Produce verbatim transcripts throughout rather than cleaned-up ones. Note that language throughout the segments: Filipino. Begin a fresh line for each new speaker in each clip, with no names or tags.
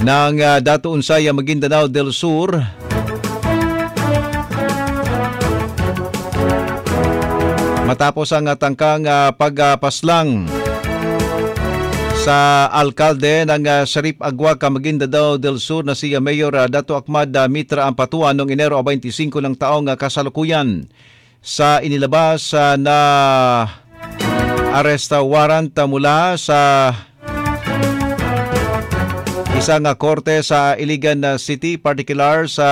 ng uh, Dato Unsay, Maguindanao del Sur. Matapos ang uh, tangkang uh, pagpaslang sa alkalde ng uh, Sharif Agua, Maguindanao del Sur na si uh, Mayor uh, Dato Ahmad uh, Mitra Ampatuan noong Enero twenty-five ng taong uh, kasalukuyan sa inilabas uh, na arrest warrant uh, mula sa isang uh, korte sa Iligan uh, City, particular sa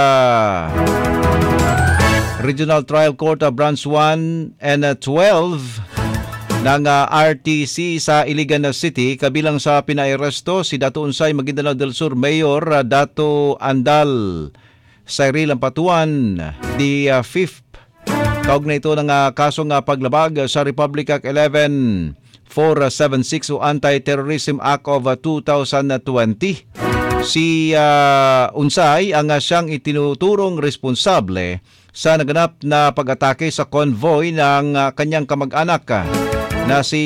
Regional Trial Court uh, Branch one and uh, twelve ng uh, R T C sa Iligan City. Kabilang sa pinairesto si Dato Unsay, Maguindanao del Sur Mayor uh, Dato Andal Cyril Ampatuan, the uh, fifth. Kaugnay ito ng uh, kasong uh, paglabag sa Republic Act eleven four seventy-six o Anti-Terrorism Act of uh, two thousand twenty. Si uh, Unsay ang uh, siyang itinuturong responsable sa naganap na pag-atake sa convoy ng uh, kanyang kamag-anak uh, na si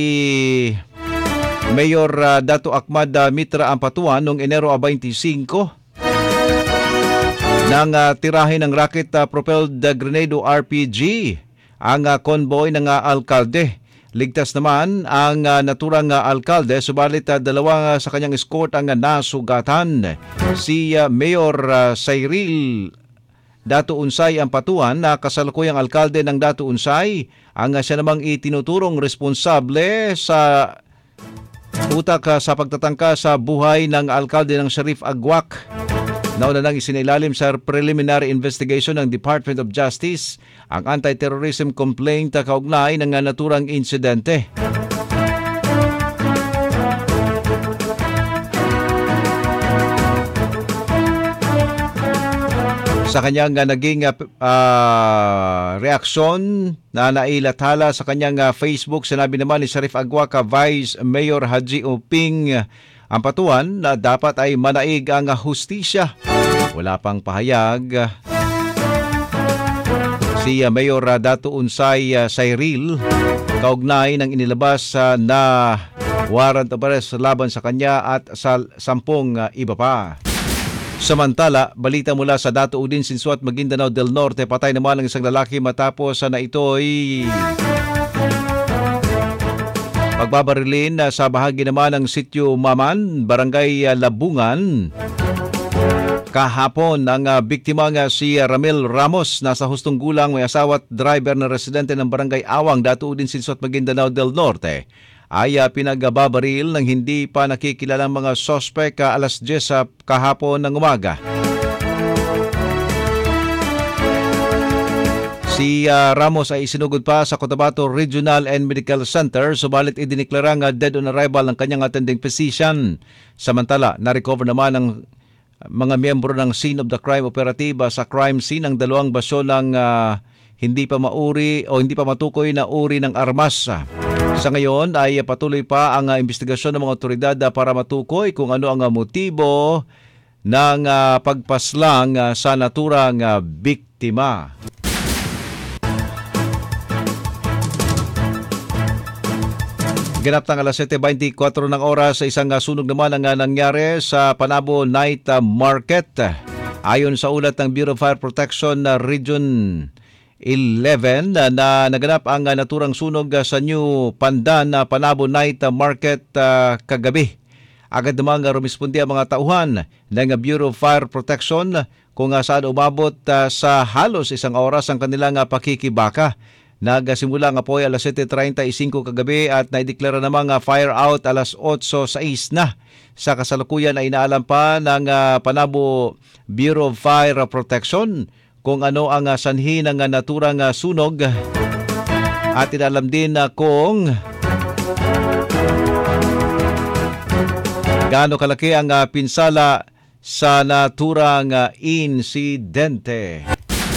Mayor uh, Dato Ahmad uh, Mitra Ampatuan noong Enero twenty-five ng uh, tirahe ng rocket-propelled uh, grenade o R P G ang uh, convoy ng uh, alkalde. Ligtas naman ang uh, naturang uh, alkalde, subalit uh, dalawa uh, sa kanyang escort ang uh, nasugatan. Si uh, Mayor uh, Cyril Dato Unsay Ampatuan na kasalukuyang alkalde ng Dato Unsay ang uh, siya namang itinuturong responsable sa utak uh, sa pagtatangka sa buhay ng alkalde ng Sharif Agua. Nauna nang isinailalim sa preliminary investigation ng Department of Justice ang anti-terrorism complaint kaugnay ng naturang insidente. Sa kanyang uh, naging uh, uh, reaksyon na nailathala sa kanyang uh, Facebook, sinabi naman ni Sharif Agua Vice Mayor Haji Uping Ampatuan na dapat ay manaig ang hustisya. Wala pang pahayag si Mayor Dato Unsay Cyril kaugnay ng inilabas na warrant of arrest laban sa kanya at sa sampung iba pa. Samantala, balita mula sa Dato Udin Sinsuat, Maguindanao del Norte, patay naman ang isang lalaki matapos na ito'y pagbabarilin sa bahagi naman ng Sitio Maman, Barangay Labungan. Kahapon, ang uh, biktima nga si Ramil Ramos, nasa hustong gulang, may asawa at driver na residente ng Barangay Awang, Dato Udin Sinsuat, Maguindanao del Norte, ay uh, pinagbabaril ng hindi pa nakikilalang mga sospek uh, alas diyes uh, kahapon ng umaga. Si uh, Ramos ay isinugod pa sa Cotabato Regional and Medical Center, subalit idineklarang uh, dead on arrival ng kanyang attending physician. Samantala, na-recover naman ng mga miyembro ng scene of the crime operative uh, sa crime scene ang dalawang basyo ng uh, hindi pa mauri o hindi pa matukoy na uri ng armas. Sa ngayon ay uh, patuloy pa ang uh, investigasyon ng mga otoridad uh, para matukoy kung ano ang uh, motibo ng uh, pagpaslang uh, sa naturang uh, biktima. Ganap ng alas siyete beintikwatro ng oras sa isang sunog naman ang nangyari sa Panabo Night Market. Ayon sa ulat ng Bureau of Fire Protection Region eleven na naganap ang naturang sunog sa New Pandan Panabo Night Market kagabi. Agad namang rumispondi ang mga tauhan ng Bureau of Fire Protection kung saan umabot sa halos isang oras ang kanilang pakikibaka. Nagsimula ang apoy alas siyete treinta y cinco kagabi at naideklara namang fire out alas otso sais na. Sa kasalukuyan ay inaalam pa ng uh, Panabo Bureau of Fire Protection kung ano ang uh, sanhi ng uh, naturang uh, sunog at inaalam din uh, kung gaano kalaki ang uh, pinsala sa naturang uh, insidente.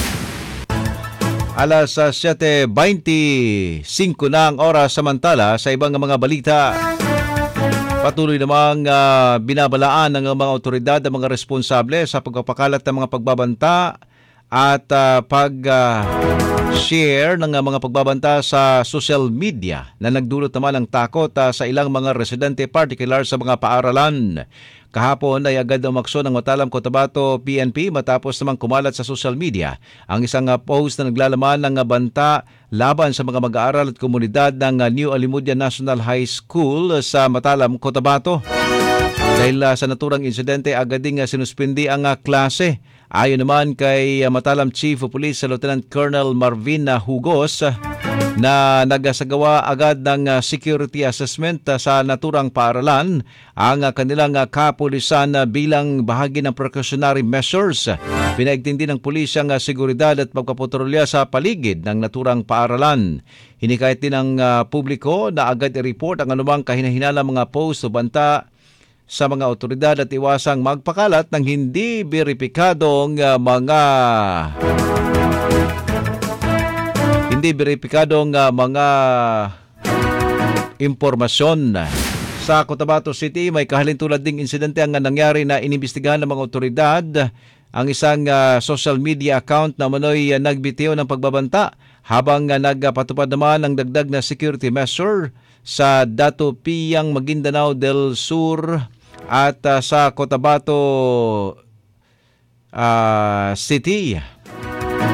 Alas siyete beintisinco na ang oras. Samantala, sa ibang mga balita, patuloy namang uh, binabalaan ng mga otoridad ang mga responsable sa pagpapakalat ng mga pagbabanta at uh, pag uh, share ng uh, mga pagbabanta sa social media na nagdulot naman ng takot uh, sa ilang mga residente, particular sa mga paaralan. Kahapon ay agad umaksyon ng Matalam Cotabato P N P matapos namang kumalat sa social media ang isang uh, post na naglalaman ng uh, banta laban sa mga mag-aaral at komunidad ng uh, New Alimudia National High School sa Matalam, Cotabato. Dahil uh, sa naturang insidente, agad ding uh, sinuspindi ang uh, klase. Ayon naman kay uh, Matalam Chief of Police Lieutenant Colonel Marvin uh, Hugos uh, na nagasagawa agad ng uh, security assessment uh, sa naturang paaralan ang uh, kanilang uh, kapulisan uh, bilang bahagi ng precautionary measures. Pinaigtindi ng pulis ang uh, seguridad at pagpapatrolya sa paligid ng naturang paaralan. Hinikayat din ng uh, publiko na agad i-report ang anumang kahinahinalang mga post o banta sa mga otoridad at iwasang magpakalat ng hindi beripikadong uh, mga hindi beripikadong uh, mga impormasyon. Sa Cotabato City, may kahalintulad ding insidente ang nangyari na inimbestigahan ng mga otoridad ang isang uh, social media account na manoy uh, nagbitiw ng pagbabanta habang uh, nagpatupad naman ng dagdag na security measure sa Dato Piang, Maguindanao del Sur at uh, sa Cotabato uh, City.